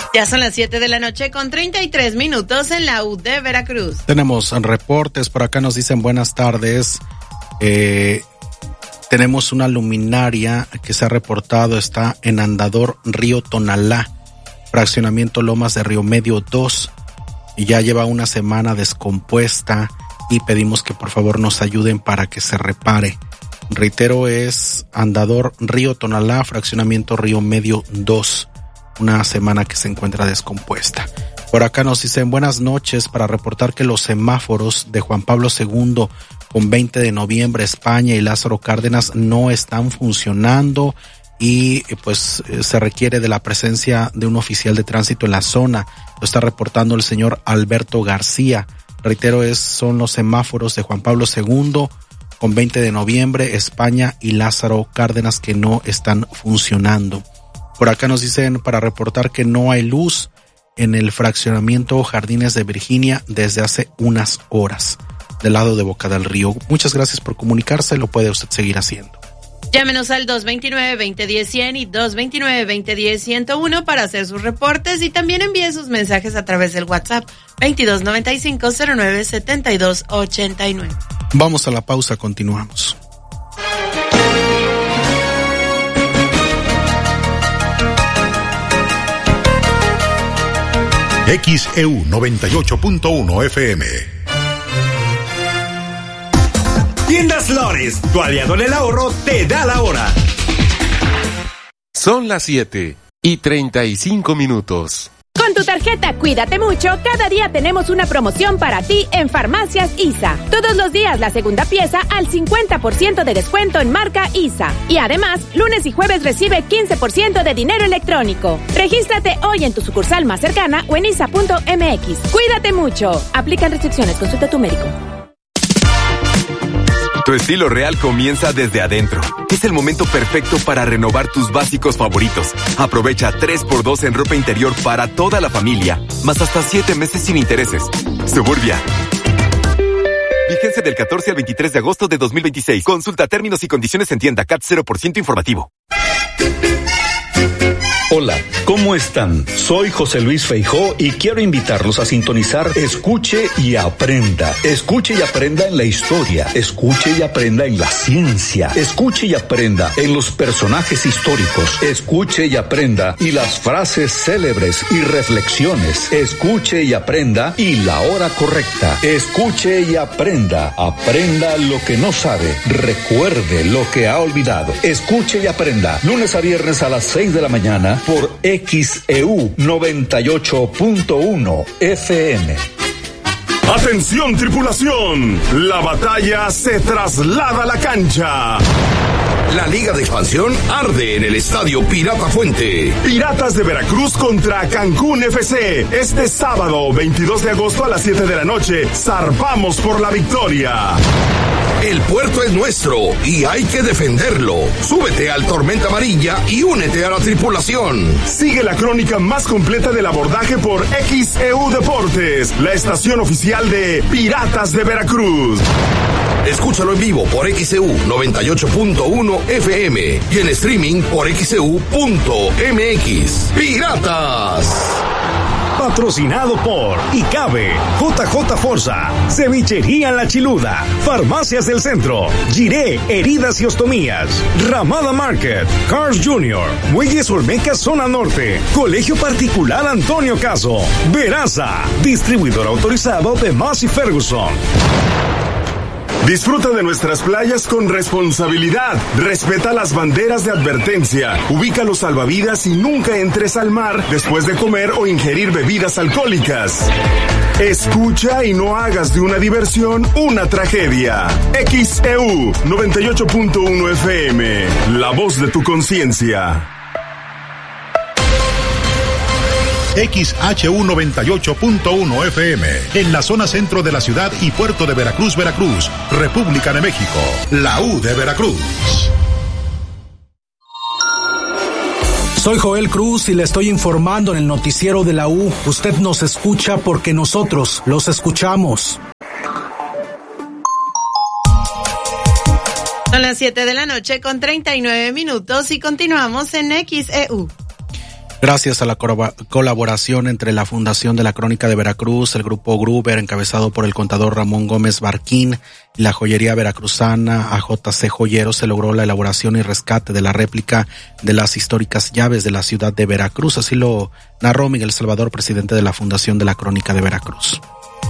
Ya son las 7 de la noche con 33 minutos en la U de Veracruz. Tenemos reportes, por acá nos dicen buenas tardes. Tenemos una luminaria que se ha reportado, está en Andador Río Tonalá, fraccionamiento Lomas de Río Medio 2, y ya lleva una semana descompuesta y pedimos que por favor nos ayuden para que se repare. Reitero, es Andador Río Tonalá, fraccionamiento Río Medio 2. Una semana que se encuentra descompuesta. Por acá nos dicen buenas noches para reportar que los semáforos de Juan Pablo II con 20 de noviembre, España y Lázaro Cárdenas no están funcionando y pues se requiere de la presencia de un oficial de tránsito en la zona. Lo está reportando el señor Alberto García. Reitero, son los semáforos de Juan Pablo II con 20 de noviembre, España y Lázaro Cárdenas que no están funcionando. Por acá nos dicen para reportar que no hay luz en el fraccionamiento Jardines de Virginia desde hace unas horas, del lado de Boca del Río. Muchas gracias por comunicarse, lo puede usted seguir haciendo. Llámenos al 229-2010-100 y 229-2010-101 para hacer sus reportes y también envíe sus mensajes a través del WhatsApp 2295-097289. Vamos a la pausa, continuamos. XEU 98.1 FM. Tiendas Flores, tu aliado en el ahorro, te da la hora. Son las 7:35. Con tu tarjeta Cuídate Mucho, cada día tenemos una promoción para ti en Farmacias ISA. Todos los días la segunda pieza al 50% de descuento en marca ISA. Y además, lunes y jueves recibe 15% de dinero electrónico. Regístrate hoy en tu sucursal más cercana o en isa.mx. Cuídate mucho. Aplican restricciones. Consulta a tu médico. Tu estilo real comienza desde adentro. Es el momento perfecto para renovar tus básicos favoritos. Aprovecha 3x2 en ropa interior para toda la familia, más hasta 7 meses sin intereses. Suburbia. Vigencia del 14 al 23 de agosto de 2026. Consulta términos y condiciones en tienda. CAT 0% informativo. Hola, ¿cómo están? Soy José Luis Feijó y quiero invitarlos a sintonizar Escuche y Aprenda. Escuche y aprenda en la historia. Escuche y aprenda en la ciencia. Escuche y aprenda en los personajes históricos. Escuche y aprenda y las frases célebres y reflexiones. Escuche y aprenda y la hora correcta. Escuche y aprenda. Aprenda lo que no sabe. Recuerde lo que ha olvidado. Escuche y aprenda. Lunes a viernes a las 6 de la mañana. Por XEU 98.1 FM. Atención, tripulación, la batalla se traslada a la cancha. La Liga de Expansión arde en el Estadio Pirata Fuente. Piratas de Veracruz contra Cancún FC. Este sábado, 22 de agosto a las 7 de la noche, zarpamos por la victoria. El puerto es nuestro y hay que defenderlo. Súbete al Tormenta Amarilla y únete a la tripulación. Sigue la crónica más completa del abordaje por XEU Deportes, la estación oficial de Piratas de Veracruz. Escúchalo en vivo por XEU 98.1 FM y en streaming por XEU.mx. ¡Piratas! Patrocinado por ICABE, JJ Forza, Cevichería La Chiluda, Farmacias del Centro, Giré, Heridas y Ostomías, Ramada Market, Cars Jr., Muelles Olmeca Zona Norte, Colegio Particular Antonio Caso, Veraza, distribuidor autorizado de Massey Ferguson. Disfruta de nuestras playas con responsabilidad. Respeta las banderas de advertencia. Ubica los salvavidas y nunca entres al mar después de comer o ingerir bebidas alcohólicas. Escucha y no hagas de una diversión una tragedia. XEU 98.1 FM. La voz de tu conciencia. XHU 98.1 FM, en la zona centro de la ciudad y puerto de Veracruz, Veracruz, República de México, la U de Veracruz. Soy Joel Cruz y le estoy informando en el noticiero de la U. Usted nos escucha porque nosotros los escuchamos. Son las 7 de la noche con 39 minutos y continuamos en XEU. Gracias a la colaboración entre la Fundación de la Crónica de Veracruz, el Grupo Gruber, encabezado por el contador Ramón Gómez Barquín, y la joyería veracruzana AJC Joyeros, se logró la elaboración y rescate de la réplica de las históricas llaves de la ciudad de Veracruz. Así lo narró Miguel Salvador, presidente de la Fundación de la Crónica de Veracruz.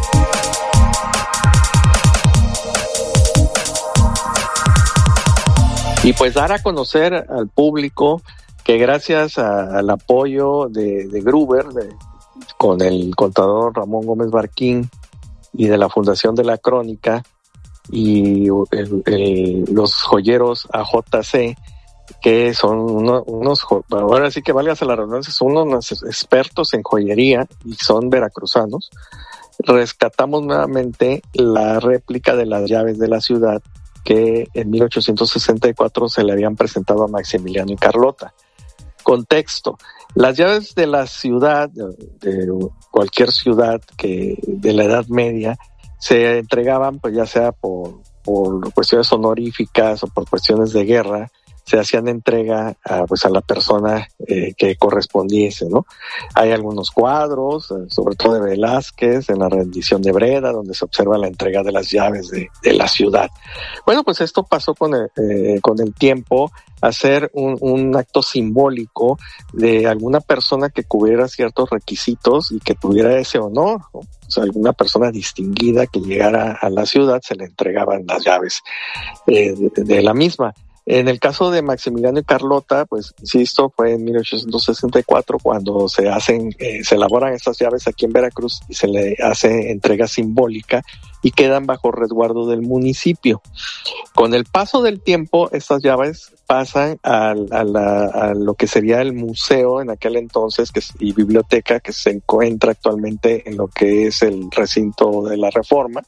Y pues dar a conocer al público que gracias al apoyo de Gruber, con el contador Ramón Gómez Barquín y de la Fundación de la Crónica y los joyeros AJC, que son ahora sí que válgase la redundancia, son unos expertos en joyería y son veracruzanos, rescatamos nuevamente la réplica de las llaves de la ciudad que en 1864 se le habían presentado a Maximiliano y Carlota. Contexto: las llaves de la ciudad, de cualquier ciudad que de la Edad Media, se entregaban pues ya sea por cuestiones honoríficas o por cuestiones de guerra, se hacían entrega a la persona que correspondiese, ¿no? Hay algunos cuadros, sobre todo de Velázquez, en la rendición de Breda, donde se observa la entrega de las llaves de la ciudad. Bueno, pues esto pasó con el tiempo a ser un acto simbólico de alguna persona que cubriera ciertos requisitos y que tuviera ese honor, ¿no? O sea, alguna persona distinguida que llegara a la ciudad, se le entregaban las llaves de la misma. En el caso de Maximiliano y Carlota, pues insisto, fue en 1864 cuando se elaboran estas llaves aquí en Veracruz y se le hace entrega simbólica y quedan bajo resguardo del municipio. Con el paso del tiempo, estas llaves pasan a lo que sería el museo en aquel entonces y biblioteca que se encuentra actualmente en lo que es el recinto de la Reforma.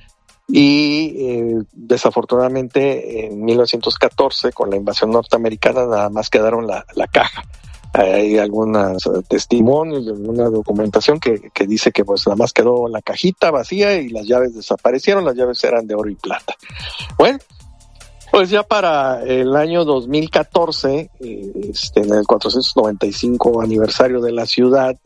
Y desafortunadamente en 1914, con la invasión norteamericana, nada más quedaron la caja. Hay algunos testimonios, alguna documentación que dice que pues nada más quedó la cajita vacía y las llaves desaparecieron. Las llaves eran de oro y plata. Bueno, pues ya para el año 2014, en el 495 aniversario de la ciudad,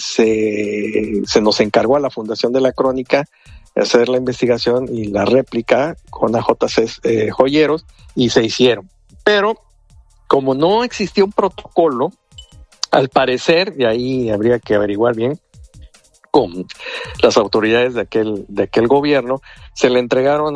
se nos encargó a la Fundación de la Crónica hacer la investigación y la réplica con AJC Joyeros, y se hicieron. Pero como no existía un protocolo, al parecer, y ahí habría que averiguar bien con las autoridades de aquel gobierno, se le entregaron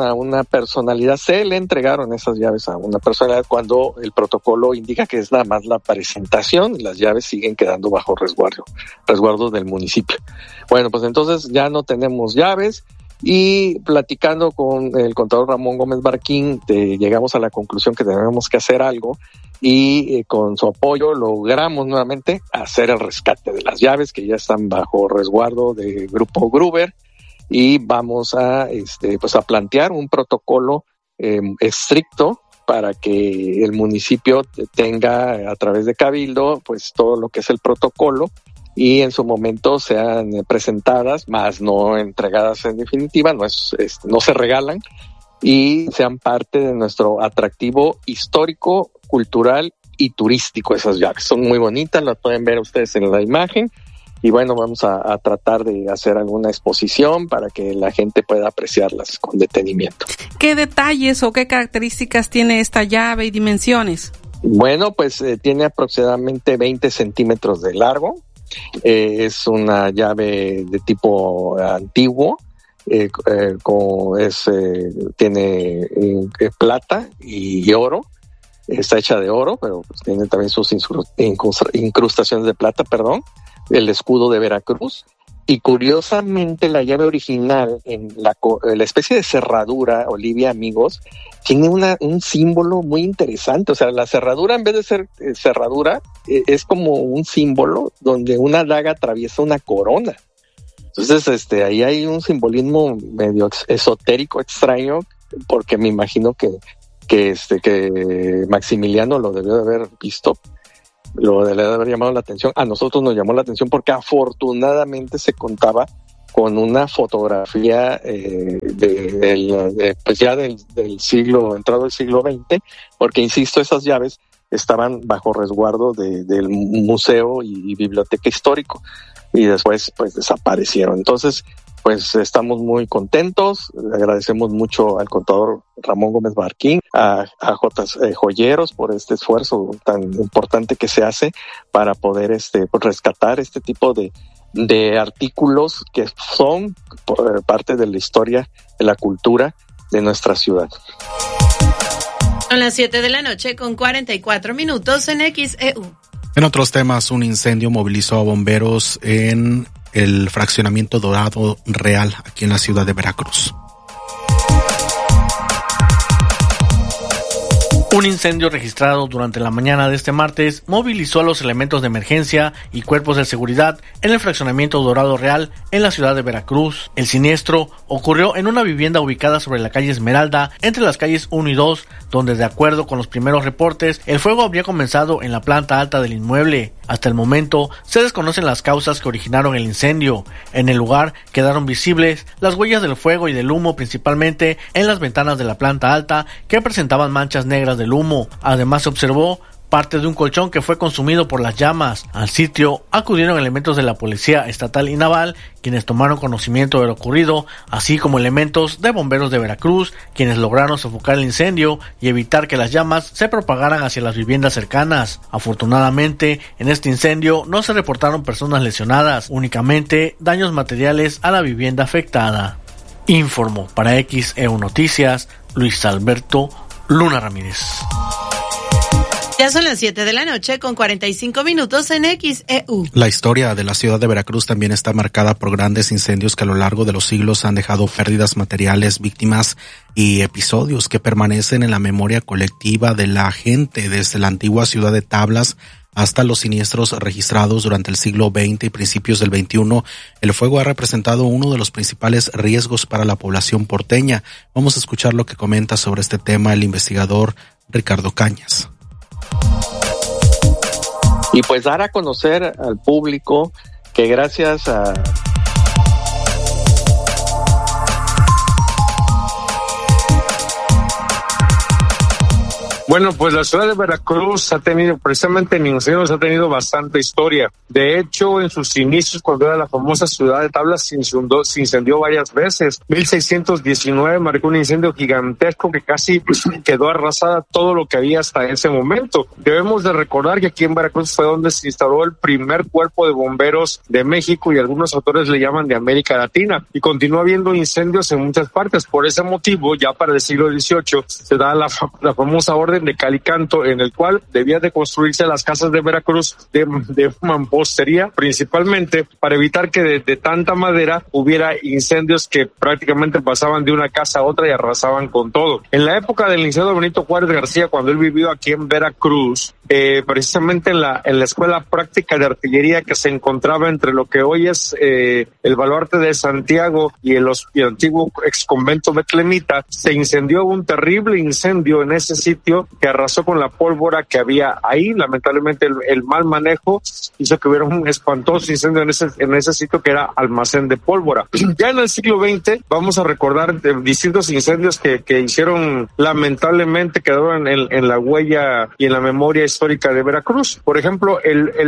esas llaves a una personalidad cuando el protocolo indica que es nada más la presentación y las llaves siguen quedando bajo resguardo del municipio. Bueno, pues entonces ya no tenemos llaves. Y platicando con el contador Ramón Gómez Barquín, llegamos a la conclusión que tenemos que hacer algo, y con su apoyo logramos nuevamente hacer el rescate de las llaves que ya están bajo resguardo del Grupo Gruber, y vamos a plantear un protocolo estricto para que el municipio tenga a través de Cabildo pues todo lo que es el protocolo, y en su momento sean presentadas, más no entregadas en definitiva, no se regalan, y sean parte de nuestro atractivo histórico, cultural y turístico. Esas llaves son muy bonitas, las pueden ver ustedes en la imagen, y bueno, vamos a tratar de hacer alguna exposición para que la gente pueda apreciarlas con detenimiento. ¿Qué detalles o qué características tiene esta llave y dimensiones? Bueno, pues tiene aproximadamente 20 centímetros de largo. Es una llave de tipo antiguo, tiene plata y oro, está hecha de oro, pero pues tiene también sus incrustaciones de plata, el escudo de Veracruz. Y curiosamente la llave original, en la especie de cerradura, Olivia, amigos, tiene un símbolo muy interesante. O sea, la cerradura, en vez de ser cerradura, es como un símbolo donde una daga atraviesa una corona. Entonces, ahí hay un simbolismo medio esotérico, extraño, porque me imagino que Maximiliano lo debió de haber visto, lo de haber llamado la atención. A nosotros nos llamó la atención porque afortunadamente se contaba con una fotografía pues ya del siglo, entrado el siglo XX, porque insisto, esas llaves estaban bajo resguardo del museo y biblioteca histórico, y después pues desaparecieron. Entonces, pues estamos muy contentos, agradecemos mucho al contador Ramón Gómez Barquín, a J. Joyeros por este esfuerzo tan importante que se hace para poder rescatar este tipo de artículos que son parte de la historia, de la cultura de nuestra ciudad. Son las 7 de la noche con 44 minutos en XEU. En otros temas, un incendio movilizó a bomberos en el fraccionamiento Dorado Real, aquí en la ciudad de Veracruz. Un incendio registrado durante la mañana de este martes movilizó a los elementos de emergencia y cuerpos de seguridad en el fraccionamiento Dorado Real en la ciudad de Veracruz. El siniestro ocurrió en una vivienda ubicada sobre la calle Esmeralda, entre las calles 1 y 2, donde de acuerdo con los primeros reportes, el fuego habría comenzado en la planta alta del inmueble. Hasta el momento, se desconocen las causas que originaron el incendio. En el lugar quedaron visibles las huellas del fuego y del humo, principalmente en las ventanas de la planta alta, que presentaban manchas negras del humo. Además, se observó parte de un colchón que fue consumido por las llamas. Al sitio acudieron elementos de la Policía Estatal y Naval, quienes tomaron conocimiento de lo ocurrido, así como elementos de bomberos de Veracruz, quienes lograron sofocar el incendio y evitar que las llamas se propagaran hacia las viviendas cercanas. Afortunadamente, en este incendio no se reportaron personas lesionadas, únicamente daños materiales a la vivienda afectada. Informó para XEU Noticias, Luis Alberto Luna Ramírez. Ya son las 7 de la noche con 45 minutos en XEU. La historia de la ciudad de Veracruz también está marcada por grandes incendios que a lo largo de los siglos han dejado pérdidas materiales, víctimas y episodios que permanecen en la memoria colectiva de la gente, desde la antigua ciudad de Tablas hasta los siniestros registrados durante el siglo XX y principios del XXI. El fuego ha representado uno de los principales riesgos para la población porteña. Vamos a escuchar lo que comenta sobre este tema el investigador Ricardo Cañas. Y pues dar a conocer al público que gracias a Bueno, pues la ciudad de Veracruz ha tenido, precisamente en incendios, ha tenido bastante historia. De hecho, en sus inicios, cuando era la famosa ciudad de Tablas, se incendió varias veces. 1619 marcó un incendio gigantesco que casi quedó arrasada todo lo que había hasta ese momento. Debemos de recordar que aquí en Veracruz fue donde se instaló el primer cuerpo de bomberos de México, y algunos autores le llaman de América Latina, y continúa habiendo incendios en muchas partes. Por ese motivo, ya para el siglo XVIII, se da la famosa orden de Calicanto, en el cual debían de construirse las casas de Veracruz de mampostería, principalmente para evitar que de tanta madera hubiera incendios que prácticamente pasaban de una casa a otra y arrasaban con todo. En la época del licenciado Benito Juárez García, cuando él vivió aquí en Veracruz, precisamente en la escuela práctica de artillería que se encontraba entre lo que hoy es el baluarte de Santiago y el antiguo ex convento betlemita, se incendió un terrible incendio en ese sitio que arrasó con la pólvora que había ahí. Lamentablemente el mal manejo hizo que hubiera un espantoso incendio en ese sitio que era almacén de pólvora. Ya en el siglo XX vamos a recordar distintos incendios que hicieron, lamentablemente quedaron en la huella y en la memoria histórica de Veracruz. Por ejemplo,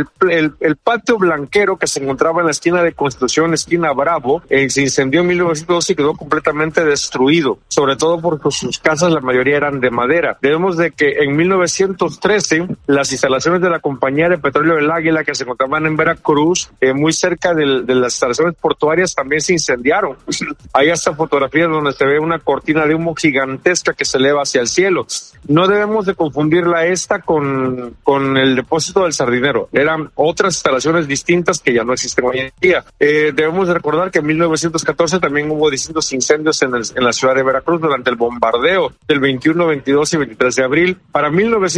el patio blanquero que se encontraba en la esquina de Constitución, esquina Bravo, se incendió en 1912 y quedó completamente destruido, sobre todo porque sus casas la mayoría eran de madera. Debemos de que en 1913 las instalaciones de la Compañía de Petróleo del Águila, que se encontraban en Veracruz, muy cerca de las instalaciones portuarias, también se incendiaron. Hay hasta fotografías donde se ve una cortina de humo gigantesca que se eleva hacia el cielo. No debemos de confundirla esta con el depósito del Sardinero. Eran otras instalaciones distintas que ya no existen hoy en día. Debemos de recordar que en 1914 también hubo distintos incendios en la ciudad de Veracruz durante el bombardeo del 21, 22 y 23 de abril. Para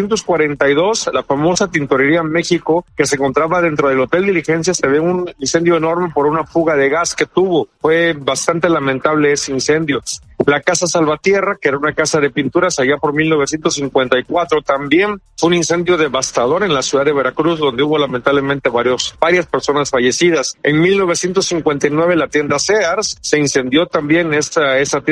1942, la famosa Tintorería México, que se encontraba dentro del Hotel Diligencia, se ve un incendio enorme por una fuga de gas que tuvo. Fue bastante lamentable ese incendio. La Casa Salvatierra, que era una casa de pinturas, allá por 1954, también fue un incendio devastador en la ciudad de Veracruz, donde hubo lamentablemente varias personas fallecidas. En 1959 la tienda Sears se incendió también esa tienda